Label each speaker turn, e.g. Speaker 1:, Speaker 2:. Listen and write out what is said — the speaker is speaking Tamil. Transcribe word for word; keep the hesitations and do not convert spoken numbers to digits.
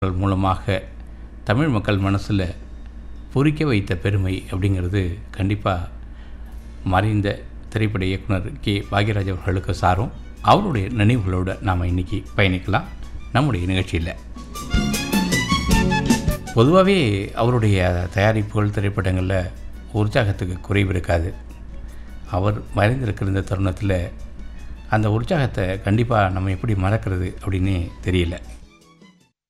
Speaker 1: மூலமாக தமிழ் மக்கள் மனசில் பொறிக்க வைத்த பெருமை அப்படிங்கிறது கண்டிப்பாக மறைந்த திரைப்பட இயக்குனர் கே பாக்யராஜ் அவர்களுக்கு சாரும். அவருடைய நினைவுகளோடு நாம் இன்றைக்கி பயணிக்கலாம் நம்முடைய நிகழ்ச்சியில். பொதுவாகவே அவருடைய தயாரிப்புகள் திரைப்படங்களில் உற்சாகத்துக்கு குறைவு இருக்காது. அவர் மறைந்திருக்கிற இந்த தருணத்தில் அந்த உற்சாகத்தை கண்டிப்பாக நம்ம எப்படி மறக்கிறது அப்படின்னு தெரியல.